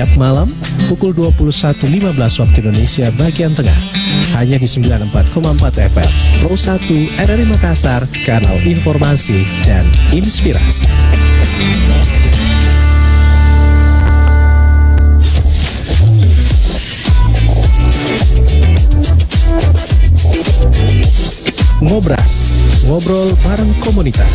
setiap malam pukul 21.15 waktu Indonesia bagian tengah. Hanya di 94,4 FM Pro 1 RRI Makassar, kanal informasi dan inspirasi. Ngobras, ngobrol bareng komunitas.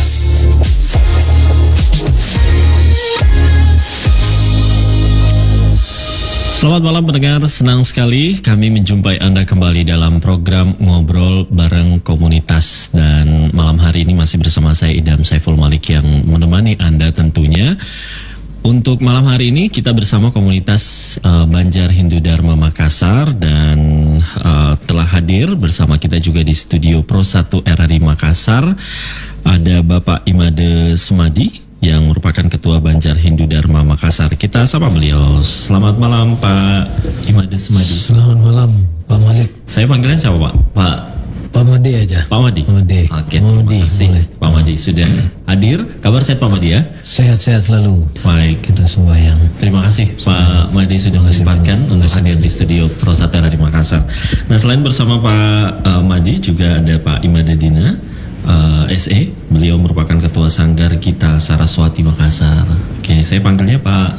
Selamat malam pendengar, senang sekali kami menjumpai Anda kembali dalam program Ngobrol Bareng Komunitas. Dan malam hari ini masih bersama saya Idham Saiful Malik yang menemani Anda tentunya. Untuk malam hari ini kita bersama komunitas Banjar Hindu Dharma Makassar dan telah hadir bersama kita juga di studio Pro 1 RRI Makassar. Ada Bapak Imade Semadi yang merupakan Ketua Banjar Hindu Dharma Makassar. Kita sapa beliau. Selamat malam Pak Imade Semadi. Selamat malam Pak Malik. Saya panggilnya siapa Pak? Pak Madi aja. Pak Madi. Oke, terima kasih. Pak Madi sudah hadir. Kabar sehat Pak Madi ya? Sehat-sehat selalu. Baik, kita sembahyang. Terima kasih Pak Madi sudah menyempatkan untuk hadir di studio Pro 1 RRI Makassar. Nah, selain bersama Pak Madi juga ada Pak Imade Dina SE. Beliau merupakan Ketua Sanggar Gita Saraswati Makassar. Oke, saya panggilnya Pak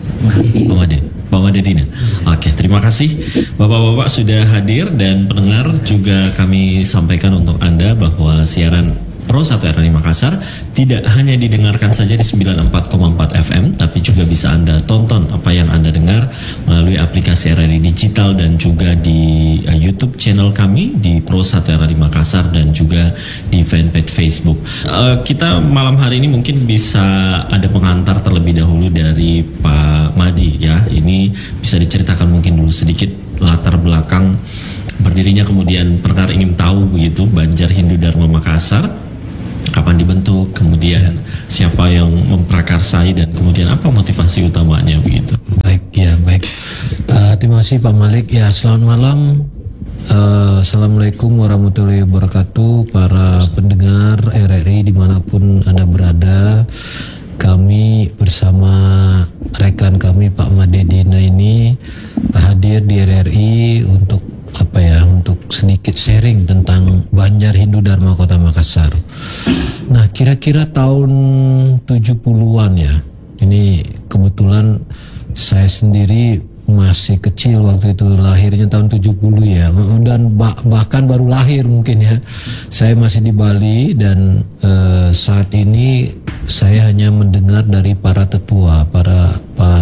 Made Dina. Oke, terima kasih Bapak-bapak sudah hadir dan pendengar juga kami sampaikan untuk Anda bahwa siaran Pro 1 RRI Makassar tidak hanya didengarkan saja di 94,4 FM, tapi juga bisa Anda tonton apa yang Anda dengar melalui aplikasi RRI Digital dan juga di YouTube channel kami di Pro 1 RRI Makassar dan juga di fanpage Facebook. Kita malam hari ini mungkin bisa ada pengantar terlebih dahulu dari Pak Madi ya. Ini bisa diceritakan mungkin dulu sedikit latar belakang berdirinya, kemudian perkara ingin tahu begitu Banjar Hindu Dharma Makassar. Kapan dibentuk, kemudian siapa yang memprakarsai dan kemudian apa motivasi utamanya begitu. Baik. Terima kasih Pak Malik. Ya, selamat malam. Assalamualaikum warahmatullahi wabarakatuh para pendengar RRI dimanapun Anda berada. Kami bersama rekan kami Pak Made Dina ini hadir di RRI untuk untuk sedikit sharing tentang Banjar Hindu Dharma Kota Makassar. Nah, kira-kira tahun 70-an ya. Ini kebetulan saya sendiri masih kecil waktu itu, lahirnya tahun 70 ya. Dan bahkan baru lahir mungkin ya. Saya masih di Bali dan saat ini saya hanya mendengar dari para tetua, para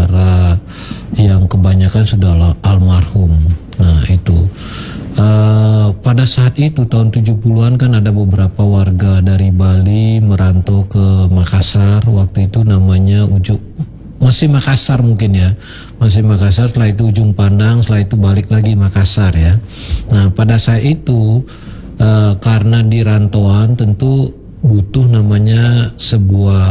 yang kebanyakan sudah almarhum. Nah, itu pada saat itu tahun 70-an kan ada beberapa warga dari Bali merantau ke Makassar. Waktu itu namanya masih Makassar mungkin ya, masih Makassar, setelah itu Ujung Pandang, setelah itu balik lagi Makassar ya. Nah, pada saat itu karena di rantauan tentu butuh namanya sebuah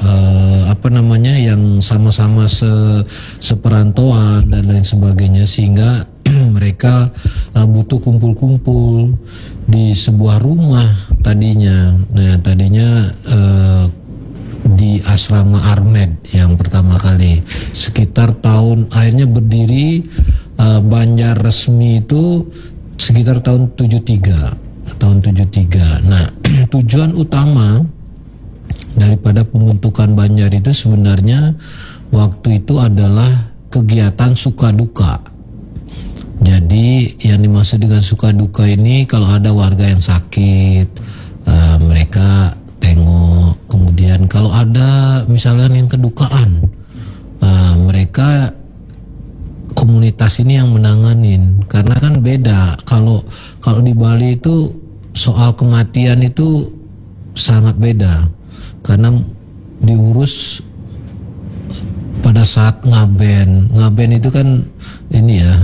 yang sama-sama seperantauan dan lain sebagainya, sehingga mereka butuh kumpul-kumpul di sebuah rumah tadinya. Nah, tadinya di asrama Armed yang pertama kali sekitar akhirnya berdiri Banjar resmi itu sekitar tahun 73. Nah, tujuan utama daripada pembentukan Banjar itu sebenarnya waktu itu adalah kegiatan suka duka. Jadi yang dimaksud dengan suka duka ini, kalau ada warga yang sakit, mereka tengok. Kemudian kalau ada misalnya yang kedukaan, mereka komunitas ini yang menanganin. Karena kan beda kalau di Bali itu soal kematian itu sangat beda, karena diurus pada saat ngaben itu kan ini ya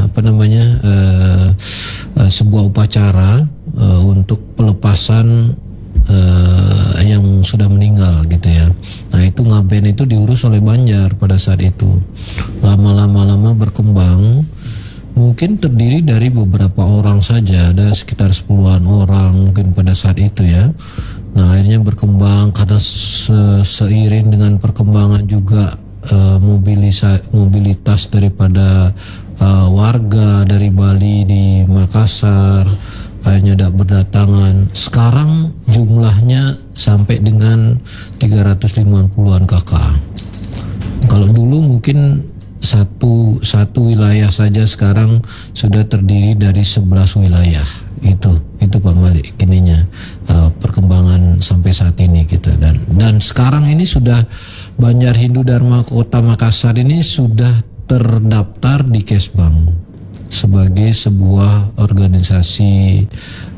sebuah upacara untuk pelepasan yang sudah meninggal gitu ya. Nah, itu ngaben itu diurus oleh Banjar pada saat itu. Lama berkembang, mungkin terdiri dari beberapa orang saja, ada sekitar 10-an orang mungkin pada saat itu ya. Nah, akhirnya berkembang karena seiring dengan perkembangan juga mobilitas daripada warga dari Bali di Makassar akhirnya tidak berdatangan. Sekarang jumlahnya sampai dengan 350-an kakak. Kalau dulu mungkin satu wilayah saja, sekarang sudah terdiri dari 11 wilayah. Itu Pak Malik ininya perkembangan sampai saat ini gitu. Dan sekarang ini sudah Banjar Hindu Dharma Kota Makassar ini sudah terdaftar di Kesbang sebagai sebuah organisasi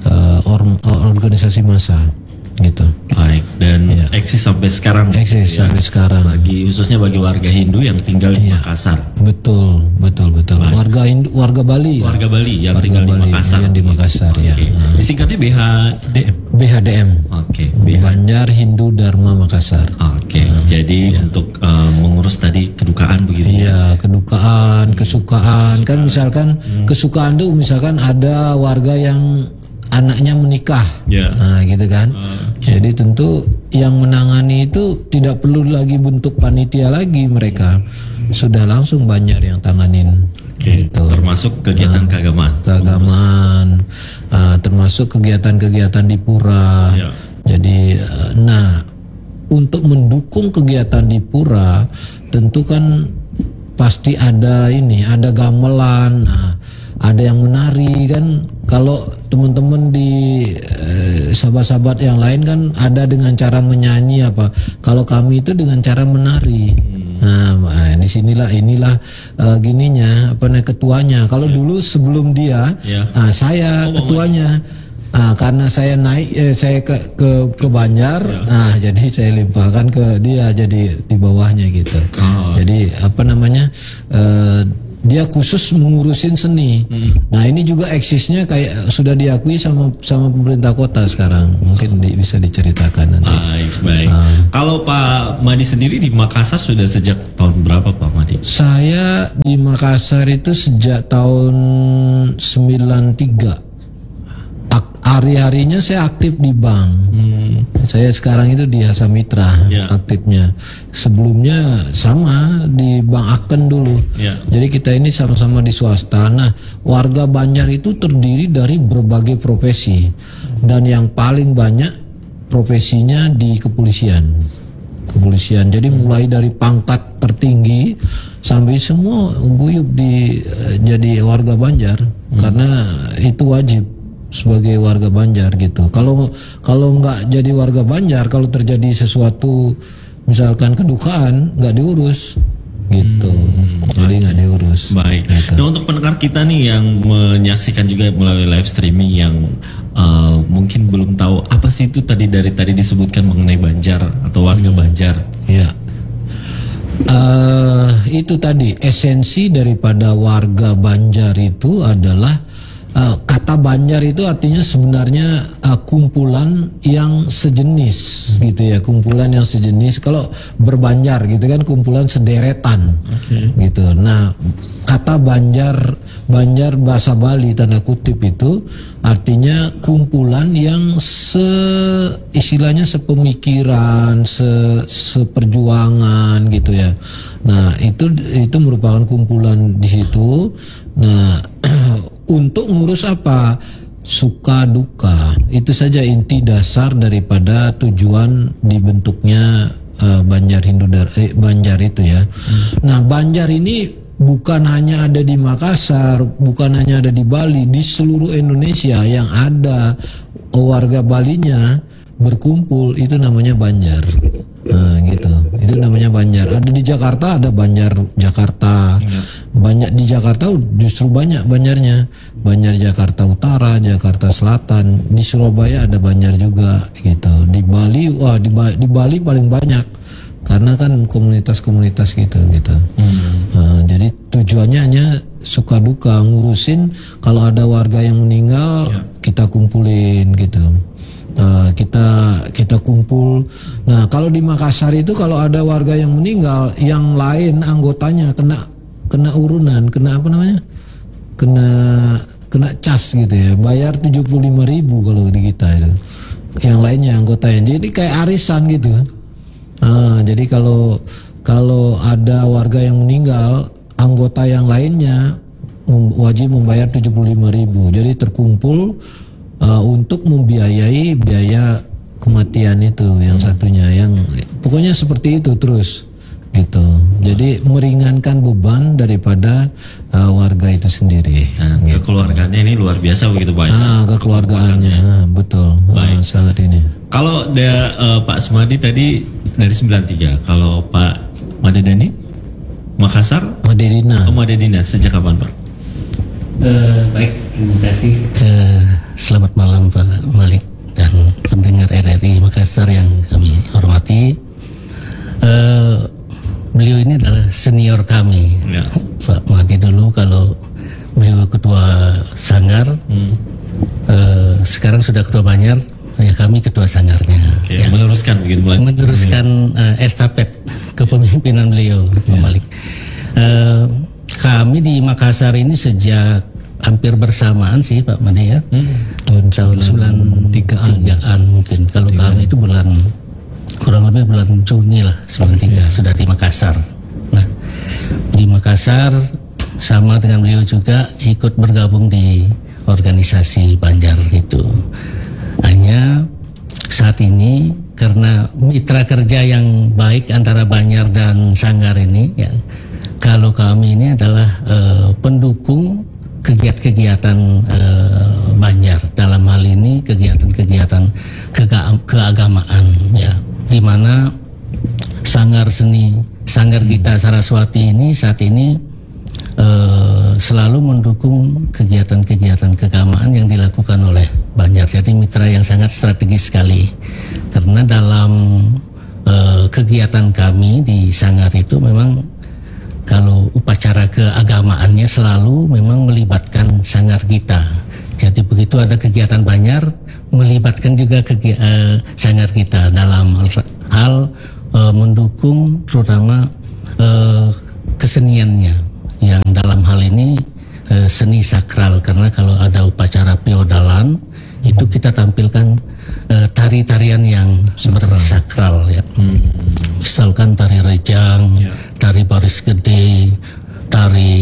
organisasi massa gitu. Baik, dan eksis sampai sekarang. Eksis sampai sekarang. Khususnya bagi warga Hindu yang tinggal di Makassar. Betul. Warga Bali. Warga Bali yang warga tinggal Bali di Makassar. Yang di Makassar ya. Disingkatnya BHDM. BHDM. Oke. Banjar Hindu Dharma Makassar. Oke. Jadi untuk mengurus tadi kedukaan begitu. Iya, kedukaan, kesukaan. Kan misalkan kesukaan itu misalkan ada warga yang anaknya menikah, nah gitu kan. Jadi tentu yang menangani itu tidak perlu lagi bentuk panitia lagi, mereka sudah langsung Banjar yang tanganin. Gitu. Termasuk kegiatan keagamaan, termasuk kegiatan-kegiatan di pura. Jadi, untuk mendukung kegiatan di pura, tentu kan pasti ada gamelan. Ada yang menari kan. Kalau teman-teman di sahabat-sahabat yang lain kan ada dengan cara menyanyi apa. Kalau kami itu dengan cara menari. Nah, inilah gininya ketuanya. Kalau dulu sebelum dia, saya ketuanya. Karena saya naik, saya ke Banjar, jadi saya limpahkan ke dia jadi di bawahnya gitu. Jadi dia khusus mengurusin seni. Nah ini juga eksisnya kayak sudah diakui sama pemerintah kota sekarang. Mungkin bisa diceritakan nanti. Baik. Kalau Pak Madi sendiri di Makassar sudah sejak tahun berapa Pak Madi? Saya di Makassar itu sejak tahun 93. Hari-harinya saya aktif di bank. Saya sekarang itu di Hasa Mitra aktifnya. Sebelumnya sama di Bank Aken dulu. Jadi kita ini sama-sama di swasta. Nah, warga Banjar itu terdiri dari berbagai profesi. Dan yang paling banyak profesinya di kepolisian. Jadi mulai dari pangkat tertinggi sampai semua guyup jadi warga Banjar. Karena itu wajib sebagai warga Banjar gitu. Kalau nggak jadi warga Banjar, kalau terjadi sesuatu misalkan kedukaan nggak diurus gitu. Jadi nggak diurus. Baik. Gitu. Nah untuk pendengar kita nih yang menyaksikan juga melalui live streaming yang mungkin belum tahu apa sih itu tadi disebutkan mengenai Banjar atau warga Banjar. Iya. Itu tadi esensi daripada warga Banjar itu adalah kata Banjar itu artinya sebenarnya kumpulan yang sejenis gitu ya, kumpulan yang sejenis. Kalau berbanjar gitu kan kumpulan sederetan gitu. Nah kata Banjar bahasa Bali tanda kutip itu artinya kumpulan yang istilahnya sepemikiran, seperjuangan gitu ya. Nah itu merupakan kumpulan di situ. Nah untuk ngurus apa? Suka duka. Itu saja inti dasar daripada tujuan dibentuknya Banjar Hindu Banjar itu ya. Nah Banjar ini bukan hanya ada di Makassar, bukan hanya ada di Bali, di seluruh Indonesia yang ada warga Balinya berkumpul itu namanya Banjar. Nah, gitu. Itu namanya Banjar. Ada di Jakarta ada Banjar Jakarta. Banyak di Jakarta justru banyak Banjarnya. Banjar Jakarta Utara, Jakarta Selatan. Di Surabaya ada Banjar juga gitu. Di Bali di Bali paling banyak. Karena kan komunitas-komunitas gitu. Jadi tujuannya hanya suka duka ngurusin kalau ada warga yang meninggal kita kumpulin gitu. Kita kumpul. Nah kalau di Makassar itu kalau ada warga yang meninggal, yang lain anggotanya kena urunan, kena apa namanya? Kena cas gitu ya. Bayar 75.000 kalau di kita itu. Yang lainnya anggotanya. Jadi kayak arisan gitu. Jadi kalau kalau ada warga yang meninggal, anggota yang lainnya wajib membayar 75.000. Jadi terkumpul untuk membiayai biaya kematian itu yang satunya, yang pokoknya seperti itu terus gitu. Jadi meringankan beban daripada warga itu sendiri. Nah, kekeluargaannya ini luar biasa begitu Pak. Kekeluargaannya betul. Baik. Sangat ini. Kalau Pak Sumadi tadi dari 93, kalau Pak Madedani Makassar, Madedina sejak kapan Pak? Baik, terima kasih. Selamat malam Pak Malik dan pendengar RRI Makassar yang kami hormati. Beliau ini adalah senior kami, ya. Pak Madi dulu kalau beliau ketua Sanggar, sekarang sudah ketua Banjar, ya kami ketua Sanggarnya. Oke, ya. Meneruskan begitu mulai. Meneruskan estafet kepemimpinan beliau, Pak Malik. Kami di Makassar ini sejak hampir bersamaan sih Pak Made ya. Tahun 93-an mungkin. Kalau kami itu kurang lebih bulan Juni lah 93 sudah di Makassar. Nah, di Makassar sama dengan beliau juga ikut bergabung di organisasi Banjar itu. Hanya saat ini karena mitra kerja yang baik antara Banjar dan Sanggar ini ya, kalau kami ini adalah pendukung kegiatan-kegiatan Banjar, dalam hal ini kegiatan-kegiatan keagamaan ya, di mana Sanggar Gita Saraswati ini saat ini selalu mendukung kegiatan-kegiatan keagamaan yang dilakukan oleh Banjar. Jadi mitra yang sangat strategis sekali, karena dalam kegiatan kami di Sanggar itu memang kalau upacara keagamaannya selalu memang melibatkan Sanggar Gita. Jadi begitu ada kegiatan Banjar, melibatkan juga Sanggar Gita dalam hal mendukung terutama keseniannya, yang dalam hal ini seni sakral. Karena kalau ada upacara piodalan itu kita tampilkan tari-tarian yang bersakral ya. Misalkan tari rejang, tari baris gede, tari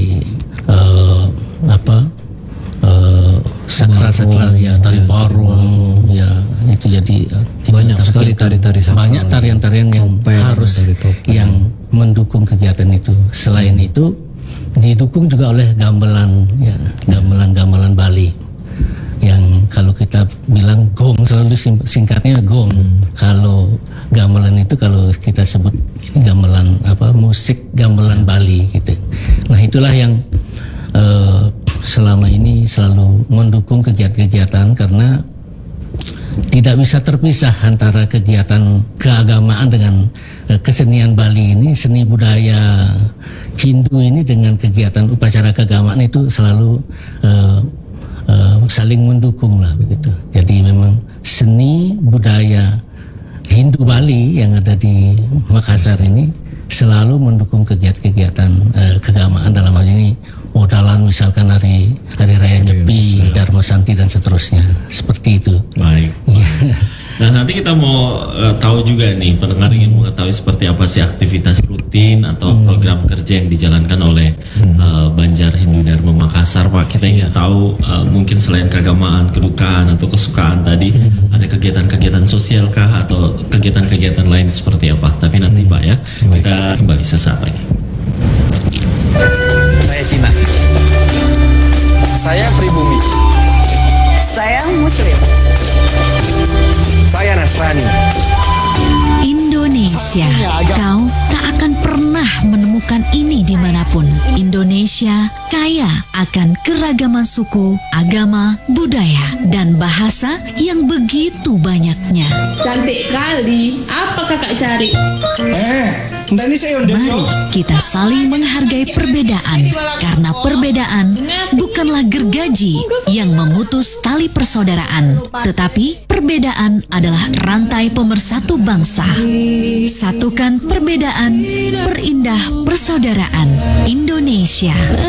sakral ya, tari barung ya, itu jadi banyak sekali tari-tari sakral. Banyak tarian-tarian yang harus yang mendukung kegiatan itu. Selain itu didukung juga oleh gamelan ya, gamelan Bali yang kalau kita bilang gong, selalu singkatnya gong. Kalau gamelan itu kalau kita sebut ini gamelan musik gamelan Bali gitu. Nah, itulah yang selama ini selalu mendukung kegiatan-kegiatan, karena tidak bisa terpisah antara kegiatan keagamaan dengan kesenian Bali ini, seni budaya Hindu ini dengan kegiatan upacara keagamaan itu selalu saling mendukung lah begitu. Jadi memang seni budaya Hindu Bali yang ada di Makassar ini selalu mendukung kegiatan-kegiatan keagamaan, dalam hal ini odalan misalkan hari raya Nyepi, Dharma Santi dan seterusnya, seperti itu. Baik. Nah, nanti kita mau tahu juga nih, pendengar ingin mengetahui seperti apa sih aktivitas rutin atau program kerja yang dijalankan oleh Banjar Hindu Dharma Makassar, Pak. Kita ingin tahu mungkin selain keagamaan, kedukaan atau kesukaan tadi, ada kegiatan-kegiatan sosial kah atau kegiatan-kegiatan lain seperti apa? Tapi nanti Pak ya, kita kembali sesaat lagi. Saya Cina. Saya pribumi. Saya Muslim. Saya Nasrani. Indonesia, kau tak akan pernah menemukan ini dimanapun. Indonesia kaya akan keragaman suku, agama, budaya, dan bahasa yang begitu banyaknya. Cantik kali. Apa kakak cari? Mari kita saling menghargai perbedaan, karena perbedaan bukanlah gergaji yang memutus tali persaudaraan, tetapi perbedaan adalah rantai pemersatu bangsa. Satukan perbedaan, perindah persaudaraan. Indonesia.